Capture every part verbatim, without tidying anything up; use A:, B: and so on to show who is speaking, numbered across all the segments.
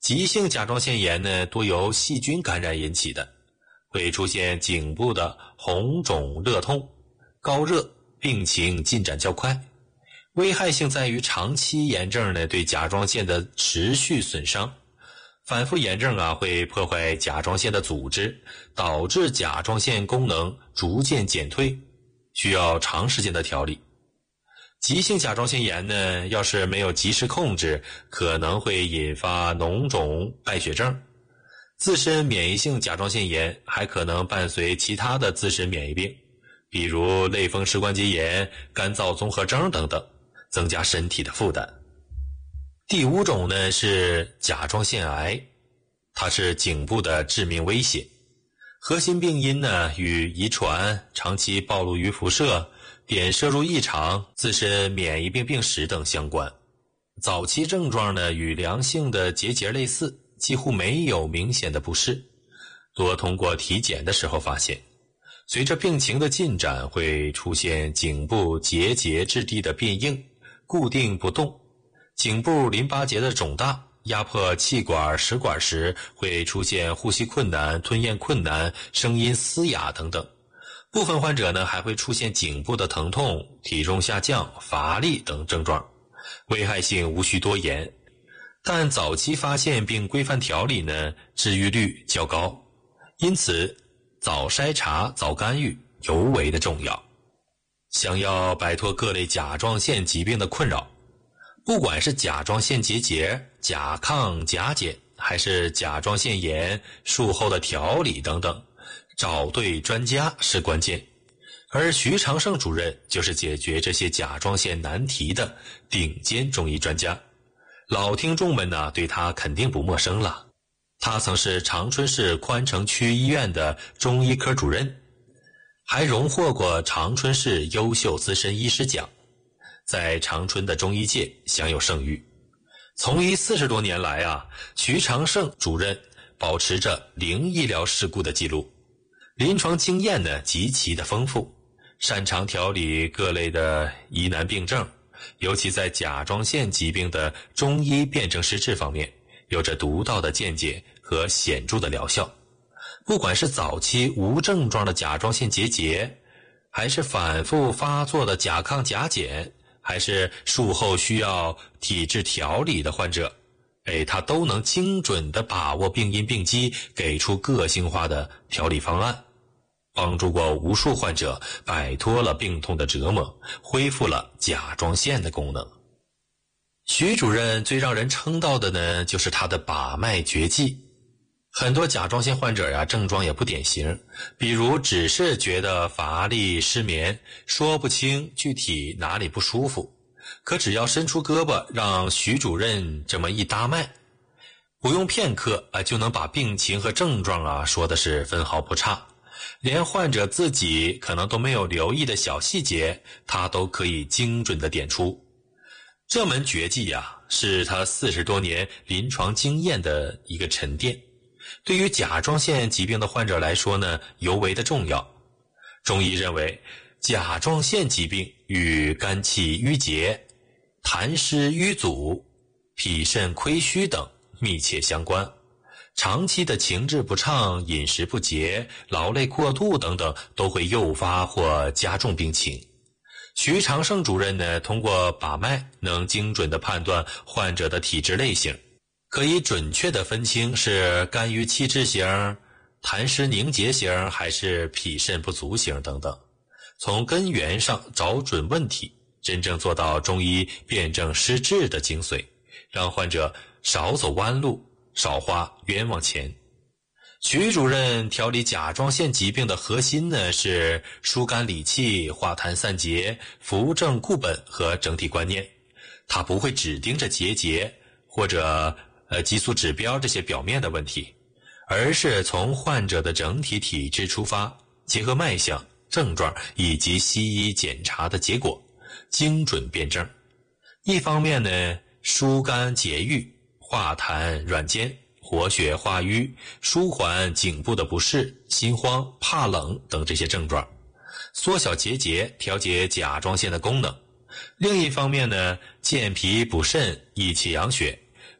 A: 急性甲状腺炎呢，多由细菌感染引起的，会出现颈部的红肿热痛、高热，病情进展较快。危害性在于长期炎症呢对甲状腺的持续损伤，反复炎症啊会破坏甲状腺的组织，导致甲状腺功能逐渐减退，需要长时间的调理。急性甲状腺炎呢，要是没有及时控制，可能会引发脓肿败血症。自身免疫性甲状腺炎还可能伴随其他的自身免疫病，比如类风湿关节炎、干燥综合征等等，增加身体的负担。第五种呢是甲状腺癌，它是颈部的致命威胁。核心病因呢与遗传、长期暴露于辐射、碘摄入异常、自身免疫病病史等相关。早期症状呢与良性的结节类似，几乎没有明显的不适，多通过体检的时候发现。随着病情的进展，会出现颈部结节质地的变硬、固定不动，颈部淋巴结的肿大，压迫气管、食管时会出现呼吸困难、吞咽困难、声音嘶哑等等。部分患者呢还会出现颈部的疼痛、体重下降、乏力等症状，危害性无需多言。但早期发现并规范调理呢，治愈率较高，因此早筛查、早干预尤为的重要。想要摆脱各类甲状腺疾病的困扰，不管是甲状腺结节、甲亢、甲减，还是甲状腺炎、术后的调理等等，找对专家是关键。而徐长胜主任就是解决这些甲状腺难题的顶尖中医专家。老听众们呢，对他肯定不陌生了。他曾是长春市宽城区医院的中医科主任，还荣获过长春市优秀资深医师奖，在长春的中医界享有盛誉。从医四十多年来啊，徐长胜主任保持着零医疗事故的记录，临床经验呢极其的丰富，擅长调理各类的疑难病症，尤其在甲状腺疾病的中医辨证施治方面，有着独到的见解和显著的疗效。不管是早期无症状的甲状腺结节，还是反复发作的甲亢甲减，还是术后需要体质调理的患者，哎，他都能精准地把握病因病机，给出个性化的调理方案，帮助过无数患者摆脱了病痛的折磨，恢复了甲状腺的功能。徐主任最让人称道的呢，就是他的把脉绝技。很多甲状腺患者呀，症状也不典型，比如只是觉得乏力、失眠，说不清具体哪里不舒服。可只要伸出胳膊，让徐主任这么一搭脉，不用片刻啊，就能把病情和症状啊说的是分毫不差。连患者自己可能都没有留意的小细节，他都可以精准的点出。这门绝技呀，是他四十多年临床经验的一个沉淀。对于甲状腺疾病的患者来说呢，尤为的重要。中医认为，甲状腺疾病与肝气郁结、痰湿瘀阻、脾肾亏虚等密切相关。长期的情志不畅、饮食不节、劳累过度等等，都会诱发或加重病情。徐长胜主任呢，通过把脉能精准地判断患者的体质类型，可以准确地分清是肝郁气滞型、痰湿凝结型还是脾肾不足型等等，从根源上找准问题，真正做到中医辨证施治的精髓，让患者少走弯路，少花冤枉钱。徐主任调理甲状腺疾病的核心呢，是疏肝理气、化痰散结、扶正固本和整体观念。他不会只盯着结节或者呃激素指标这些表面的问题，而是从患者的整体体质出发，结合脉象、症状以及西医检查的结果，精准辨证。一方面呢，疏肝解郁、化痰软坚、活血化瘀，舒缓颈部的不适、心慌、怕冷等这些症状，缩小结节，调节甲状腺的功能。另一方面呢，健脾补肾、益气养血，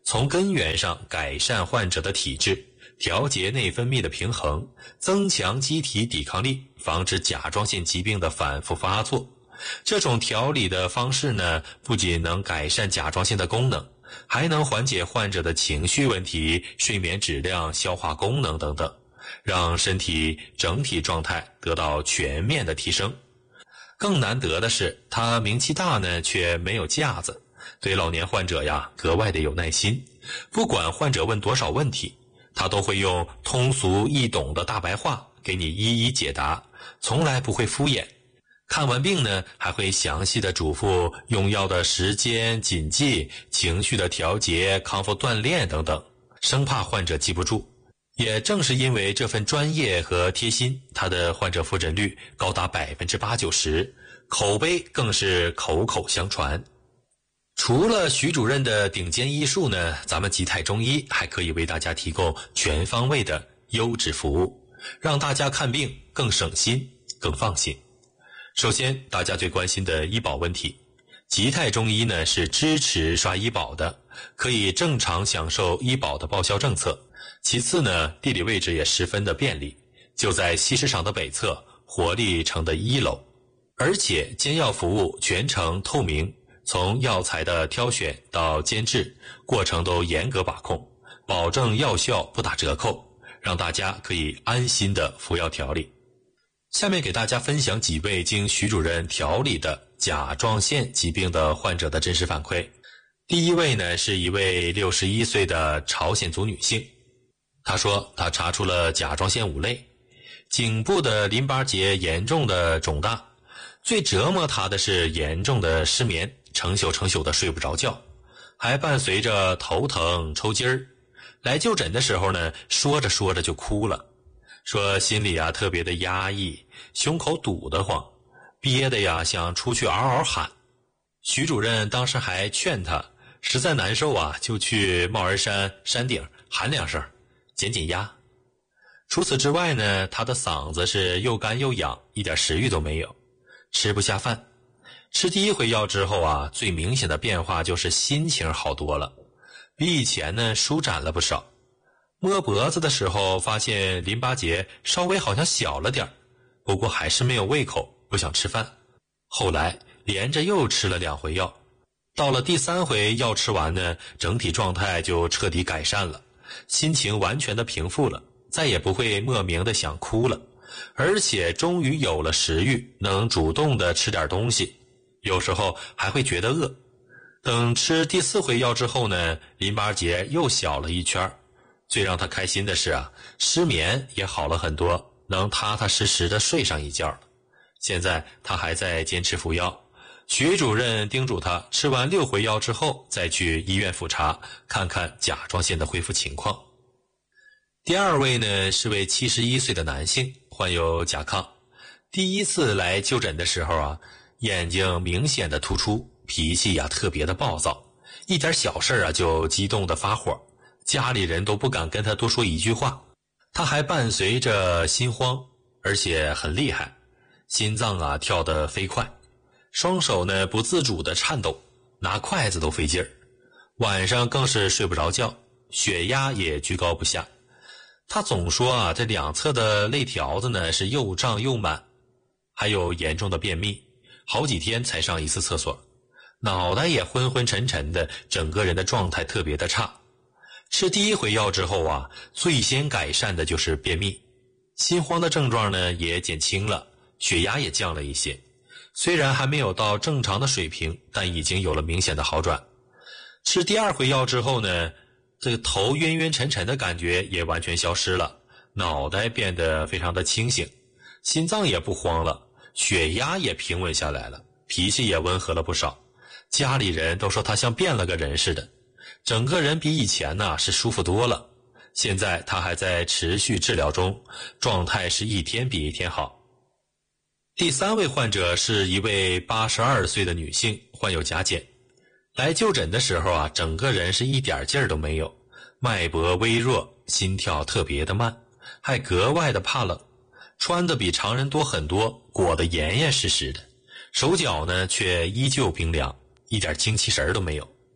A: 从根源上改善患者的体质，调节内分泌的平衡，增强机体抵抗力，防止甲状腺疾病的反复发作。这种调理的方式呢，不仅能改善甲状腺的功能，还能缓解患者的情绪问题、睡眠质量、消化功能等等，让身体整体状态得到全面的提升。更难得的是，它名气大呢，却没有架子，对老年患者呀格外的有耐心。不管患者问多少问题，他都会用通俗易懂的大白话给你一一解答，从来不会敷衍。看完病呢，还会详细的嘱咐用药的时间、谨记、情绪的调节、康复锻炼等等，生怕患者记不住。也正是因为这份专业和贴心，他的患者复诊率高达百分之八九十，口碑更是口口相传。除了徐主任的顶尖医术呢，咱们吉泰中医还可以为大家提供全方位的优质服务，让大家看病更省心、更放心。首先，大家最关心的医保问题，吉泰中医呢是支持刷医保的，可以正常享受医保的报销政策。其次呢，地理位置也十分的便利，就在西市场的北侧，活力城的一楼，而且煎药服务全程透明，从药材的挑选到煎制，过程都严格把控，保证药效不打折扣，让大家可以安心的服药调理。下面给大家分享几位经徐主任调理的甲状腺疾病的患者的真实反馈。第一位呢，是一位六十一岁的朝鲜族女性，她说她查出了甲状腺五类，颈部的淋巴结严重的肿大，最折磨她的是严重的失眠，成宿成宿的睡不着觉，还伴随着头疼抽筋儿。来就诊的时候呢，说着说着就哭了，说心里啊特别的压抑，胸口堵得慌，憋得呀想出去嗷嗷喊。徐主任当时还劝他，实在难受啊就去帽儿山山顶喊两声，减减压。除此之外呢，他的嗓子是又干又痒，一点食欲都没有，吃不下饭。吃第一回药之后啊，最明显的变化就是心情好多了，比以前呢舒展了不少。摸脖子的时候发现淋巴结稍微好像小了点，不过还是没有胃口，不想吃饭。后来连着又吃了两回药，到了第三回药吃完呢，整体状态就彻底改善了，心情完全的平复了，再也不会莫名的想哭了，而且终于有了食欲，能主动的吃点东西，有时候还会觉得饿。等吃第四回药之后呢，淋巴结又小了一圈。最让他开心的是啊，失眠也好了很多，能踏踏实实的睡上一觉了。现在他还在坚持服药，徐主任叮嘱他吃完六回药之后再去医院复查，看看甲状腺的恢复情况。第二位呢，是位七十一岁的男性，患有甲亢。第一次来就诊的时候啊，眼睛明显的突出，脾气呀特别的暴躁，一点小事啊就激动的发火，家里人都不敢跟他多说一句话。他还伴随着心慌，而且很厉害，心脏啊跳得飞快，双手呢不自主的颤抖，拿筷子都费劲儿。晚上更是睡不着觉，血压也居高不下。他总说啊，这两侧的肋条子呢是又胀又满，还有严重的便秘，好几天才上一次厕所，脑袋也昏昏沉沉的，整个人的状态特别的差。吃第一回药之后啊，最先改善的就是便秘，心慌的症状呢也减轻了，血压也降了一些，虽然还没有到正常的水平，但已经有了明显的好转。吃第二回药之后呢，这个头晕晕沉沉的感觉也完全消失了，脑袋变得非常的清醒，心脏也不慌了，血压也平稳下来了，脾气也温和了不少。家里人都说他像变了个人似的，整个人比以前呢是舒服多了。现在他还在持续治疗中，状态是一天比一天好。第三位患者是一位八十二岁的女性，患有甲减。来就诊的时候啊，整个人是一点劲儿都没有，脉搏微弱，心跳特别的慢，还格外的怕冷，穿的比常人多很多，裹得严严实实的，手脚呢却依旧冰凉，一点精气神都没有。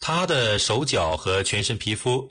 A: 他的手脚和全身皮肤